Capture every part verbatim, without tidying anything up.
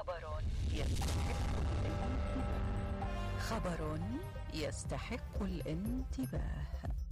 خبر يستحق الانتباه. خبر يستحق الانتباه.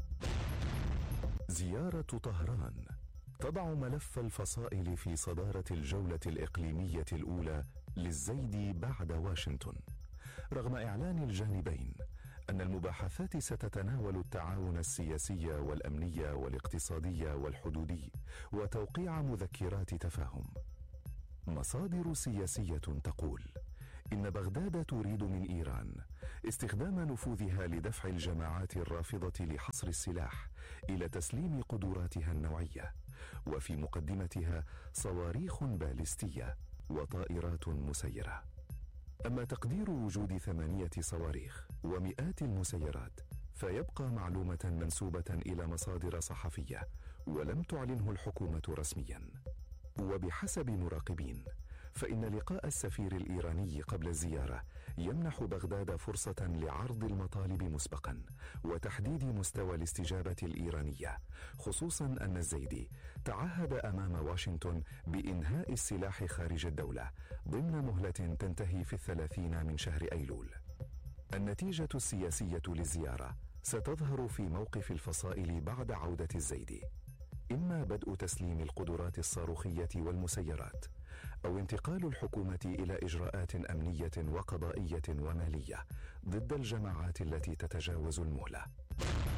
زيارة طهران تضع ملف الفصائل في صدارة الجولة الإقليمية الأولى للزيدي بعد واشنطن، رغم إعلان الجانبين أن المباحثات ستتناول التعاون السياسي والأمني والاقتصادي والحدودي وتوقيع مذكرات تفاهم. مصادر سياسية تقول إن بغداد تريد من إيران استخدام نفوذها لدفع الجماعات الرافضة لحصر السلاح إلى تسليم قدراتها النوعية، وفي مقدمتها صواريخ باليستية وطائرات مسيرة. أما تقدير وجود ثمانية صواريخ ومئات المسيرات فيبقى معلومة منسوبة إلى مصادر صحفية ولم تعلنه الحكومة رسميا. وبحسب مراقبين فإن لقاء السفير الإيراني قبل الزيارة يمنح بغداد فرصة لعرض المطالب مسبقا وتحديد مستوى الاستجابة الإيرانية، خصوصا أن الزيدي تعهد أمام واشنطن بإنهاء السلاح خارج الدولة ضمن مهلة تنتهي في الثلاثين من شهر أيلول. النتيجة السياسية للزيارة ستظهر في موقف الفصائل بعد عودة الزيدي، إما بدء تسليم القدرات الصاروخية والمسيرات، أو انتقال الحكومة إلى إجراءات أمنية وقضائية ومالية ضد الجماعات التي تتجاوز المهلة.